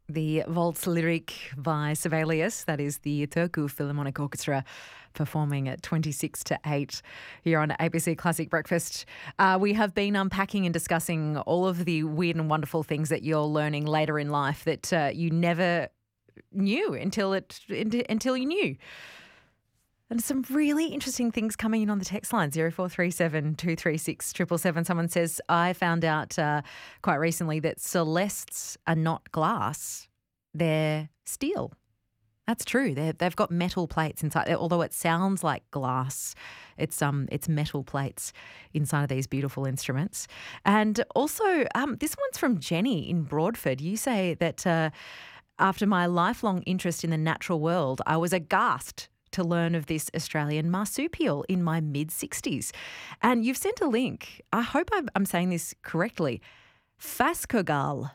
The Waltz Lyric by Sibelius, that is the Turku Philharmonic Orchestra, performing at 26 to 8 here on ABC Classic Breakfast. We have been unpacking and discussing all of the weird and wonderful things that you're learning later in life that you never knew until you knew. And some really interesting things coming in on the text line, 0437 236 777. Someone says, I found out quite recently that Celestes are not glass, they're steel. That's true. They've got metal plates inside. Although it sounds like glass, it's metal plates inside of these beautiful instruments. And also, this one's from Jenny in Broadford. You say that after my lifelong interest in the natural world, I was aghast to learn of this Australian marsupial in my mid-60s. And you've sent a link. I hope I'm saying this correctly. Phascogale.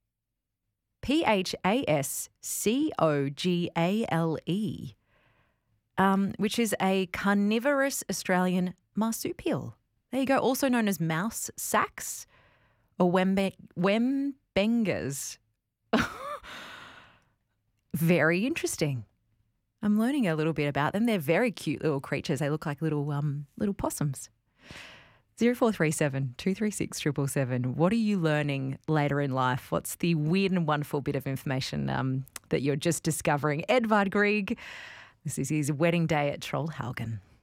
Phascogale, which is a carnivorous Australian marsupial. There you go. Also known as mouse sacks or wembengas. Very interesting. I'm learning a little bit about them. They're very cute little creatures. They look like little possums. 0437 236 777. What are you learning later in life? What's the weird and wonderful bit of information that you're just discovering? Edvard Grieg, this is his wedding day at Trollhaugen.